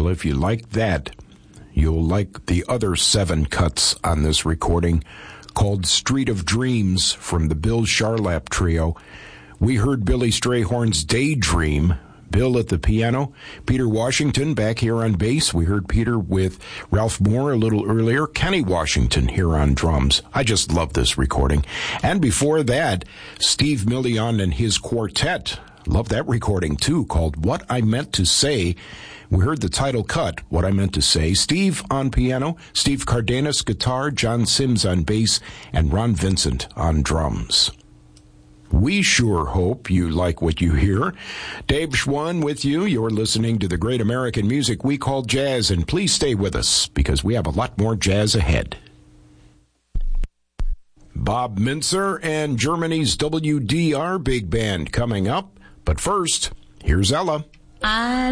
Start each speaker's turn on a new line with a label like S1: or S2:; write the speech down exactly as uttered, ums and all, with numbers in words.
S1: Well, if you like that, you'll like the other seven cuts on this recording called Street of Dreams from the Bill Charlap Trio. We heard Billy Strayhorn's Daydream, Bill at the piano, Peter Washington back here on bass. We heard Peter with Ralph Moore a little earlier, Kenny Washington here on drums. I just love this recording. And before that, Steve Million and his quartet. Love that recording too, called What I Meant to Say. We heard the title cut, What I Meant to Say. Steve on piano, Steve Cardenas guitar, John Sims on bass, and Ron Vincent on drums. We sure hope you like what you hear. Dave Schwann with you. You're listening to the great American music we call jazz, and please stay with us because we have a lot more jazz ahead. Bob Mintzer and Germany's W D R Big Band coming up. But first, here's Ella.
S2: I